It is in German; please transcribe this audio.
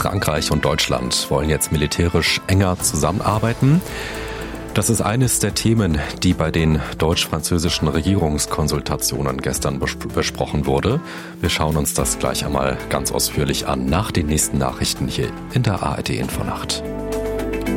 Frankreich und Deutschland wollen jetzt militärisch enger zusammenarbeiten. Das ist eines der Themen, die bei den deutsch-französischen Regierungskonsultationen gestern besprochen wurde. Wir schauen uns das gleich einmal ganz ausführlich an nach den nächsten Nachrichten hier in der ARD Infonacht.